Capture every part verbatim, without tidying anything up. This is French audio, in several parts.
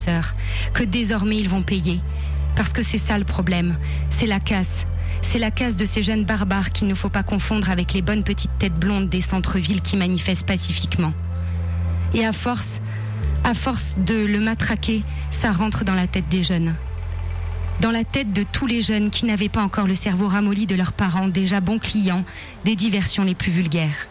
que désormais ils vont payer. Parce que c'est ça le problème, c'est la casse. C'est la casse de ces jeunes barbares qu'il ne faut pas confondre avec les bonnes petites têtes blondes des centres-villes qui manifestent pacifiquement. Et à force, à force de le matraquer, ça rentre dans la tête des jeunes. Dans la tête de tous les jeunes qui n'avaient pas encore le cerveau ramolli de leurs parents, déjà bons clients des diversions les plus vulgaires.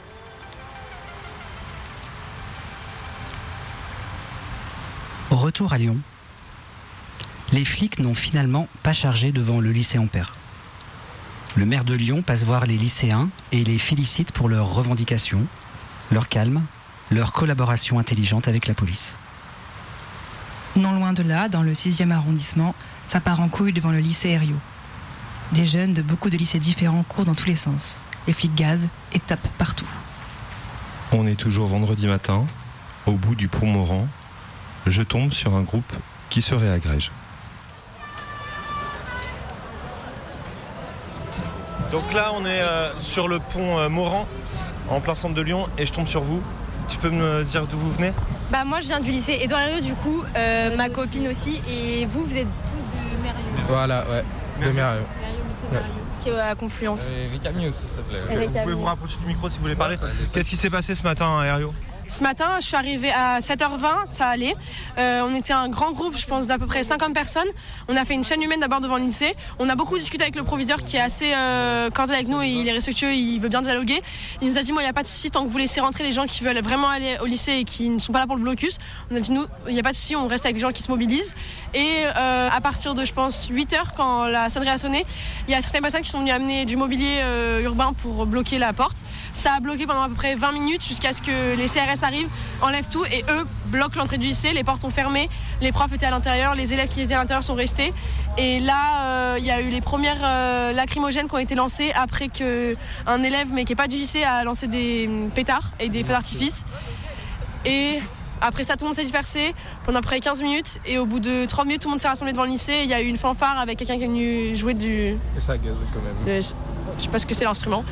Au retour à Lyon, les flics n'ont finalement pas chargé devant le lycée Ampère. Le maire de Lyon passe voir les lycéens et les félicite pour leurs revendications, leur calme, leur collaboration intelligente avec la police. Non loin de là, dans le sixième arrondissement, ça part en couille devant le lycée Herriot. Des jeunes de beaucoup de lycées différents courent dans tous les sens. Les flics gazent et tapent partout. On est toujours vendredi matin, au bout du pont Morand. Je tombe sur un groupe qui se réagrège. Donc là, on est euh, sur le pont euh, Morand, en plein centre de Lyon, et je tombe sur vous. Tu peux me dire d'où vous venez ? Bah moi, je viens du lycée Édouard Herriot, du coup, euh, ma copine aussi, et vous, vous êtes tous de Mérieux. Voilà, ouais, de Mérieux. Mérieux, lycée Mérieux, qui est à Confluence. Euh, Ricami aussi, s'il te plaît. Vous pouvez vous rapprocher du micro si vous voulez parler. Qu'est-ce qui s'est passé ce matin à Herriot ? Ce matin, je suis arrivée à sept heures vingt, ça allait. Euh, on était un grand groupe, je pense, d'à peu près cinquante personnes. On a fait une chaîne humaine d'abord devant le lycée. On a beaucoup discuté avec le proviseur qui est assez euh, cordial avec nous, et il est respectueux, il veut bien dialoguer. Il nous a dit, moi, il n'y a pas de souci, tant que vous laissez rentrer les gens qui veulent vraiment aller au lycée et qui ne sont pas là pour le blocus. On a dit, nous, il n'y a pas de souci, on reste avec les gens qui se mobilisent. Et euh, à partir de, je pense, huit heures, quand la sonnerie a sonné, il y a certaines personnes qui sont venues amener du mobilier euh, urbain pour bloquer la porte. Ça a bloqué pendant à peu près vingt minutes jusqu'à ce que les C R S arrivent, enlèvent tout et eux bloquent l'entrée du lycée. Les portes ont fermé, les profs étaient à l'intérieur, les élèves qui étaient à l'intérieur sont restés. Et là, il euh, y a eu les premières euh, lacrymogènes qui ont été lancées après qu'un élève, mais qui n'est pas du lycée, a lancé des pétards et des feux d'artifice. Et après ça, tout le monde s'est dispersé pendant à peu près quinze minutes. Et au bout de trente minutes, tout le monde s'est rassemblé devant le lycée. Il y a eu une fanfare avec quelqu'un qui est venu jouer du... Et ça gaze quand même. De... Je sais pas ce que c'est l'instrument.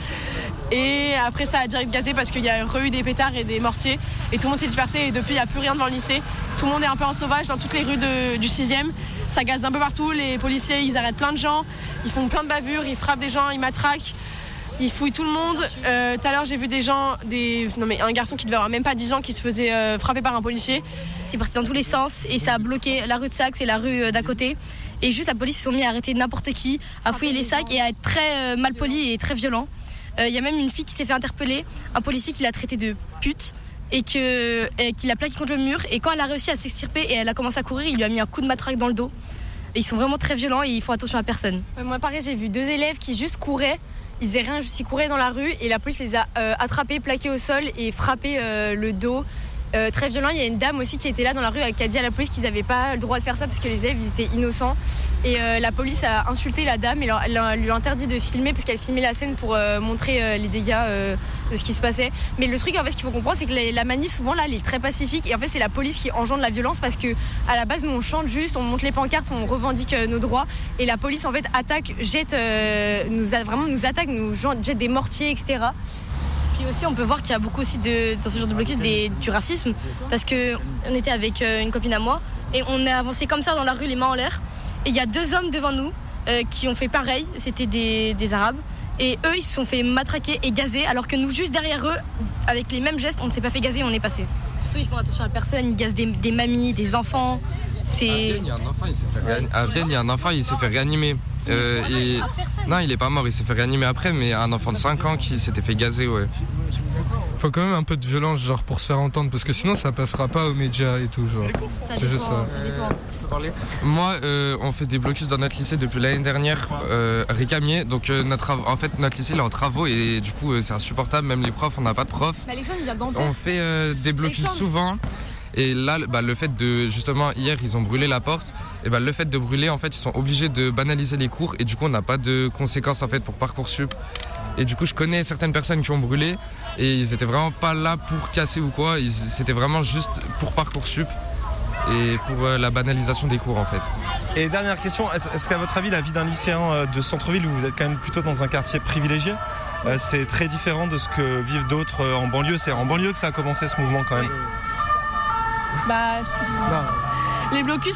Et après ça a direct gazé parce qu'il y a eu des pétards et des mortiers. Et tout le monde s'est dispersé et depuis il n'y a plus rien devant le lycée. Tout le monde est un peu en sauvage dans toutes les rues de, du sixième. Ça gaze d'un peu partout. Les policiers, ils arrêtent plein de gens. Ils font plein de bavures, ils frappent des gens, ils matraquent. Ils fouillent tout le monde. Tout euh, à l'heure, j'ai vu des gens, des... Non, mais un garçon qui devait avoir même pas dix ans qui se faisait euh, frapper par un policier. C'est parti dans tous les sens et ça a bloqué la rue de Saxe et la rue euh, d'à côté. Et juste la police se sont mis à arrêter n'importe qui, à fouiller les sacs et à être très euh, mal poli et très violent. Il euh, y a même une fille qui s'est fait interpeller, un policier qui l'a traité de pute et, que, et qui l'a plaqué contre le mur. Et quand elle a réussi à s'extirper et elle a commencé à courir, il lui a mis un coup de matraque dans le dos. Et ils sont vraiment très violents et ils font attention à personne. Ouais, moi pareil, j'ai vu deux élèves qui juste couraient. Ils faisaient rien, juste ils couraient dans la rue et la police les a euh, attrapés, plaqués au sol et frappé euh, le dos. Euh, très violent. Il y a une dame aussi qui était là dans la rue qui a dit à la police qu'ils n'avaient pas le droit de faire ça parce que les élèves ils étaient innocents. Et euh, la police a insulté la dame et leur, elle lui a interdit de filmer parce qu'elle filmait la scène pour euh, montrer euh, les dégâts euh, de ce qui se passait. Mais le truc en fait, ce qu'il faut comprendre, c'est que les, la manif souvent là, elle est très pacifique et en fait c'est la police qui engendre la violence parce que à la base nous on chante juste, on monte les pancartes, on revendique euh, nos droits et la police en fait attaque, jette, euh, nous a, vraiment nous attaque, nous jette des mortiers, et cetera. Puis aussi, on peut voir qu'il y a beaucoup aussi de, dans ce genre de blocus des, du racisme parce qu'on était avec euh, une copine à moi et on est avancé comme ça dans la rue, les mains en l'air. Et il y a deux hommes devant nous euh, qui ont fait pareil, c'était des, des Arabes. Et eux, ils se sont fait matraquer et gazer alors que nous, juste derrière eux, avec les mêmes gestes, on ne s'est pas fait gazer, on est passé. Surtout, ils font attention à personne, ils gazent des, des mamies, des enfants. C'est... À Vienne, il y a un enfant, il s'est fait, réan... à Vienne, il y a un enfant, il s'est fait réanimer. Euh, et... Non, il est pas mort, il s'est fait réanimer après, mais un enfant de cinq ans qui s'était fait gazer, ouais. Faut quand même un peu de violence, genre, pour se faire entendre, parce que sinon ça passera pas aux médias et tout, genre. Ça c'est dépend, juste ça. ça dépend. Je peux parler ? Moi, euh, on fait des blocus dans notre lycée depuis l'année dernière, euh, Ricamier. Donc, euh, notre, en fait, notre lycée il est en travaux et du coup, euh, c'est insupportable. Même les profs, on n'a pas de profs. Mais Alexandre, il vient d'Ampère. On fait euh, des blocus Alexandre. souvent. Et là, bah, le fait de, justement, hier, ils ont brûlé la porte. Et bah, le fait de brûler, en fait, ils sont obligés de banaliser les cours. Et du coup, on n'a pas de conséquences, en fait, pour Parcoursup. Et du coup, je connais certaines personnes qui ont brûlé. Et ils étaient vraiment pas là pour casser ou quoi. Ils, c'était vraiment juste pour Parcoursup. Et pour euh, la banalisation des cours, en fait. Et dernière question, est-ce, est-ce qu'à votre avis, la vie d'un lycéen de centre-ville, où vous êtes quand même plutôt dans un quartier privilégié, euh, c'est très différent de ce que vivent d'autres euh, en banlieue? C'est en banlieue que ça a commencé, ce mouvement, quand même. Bah, les blocus,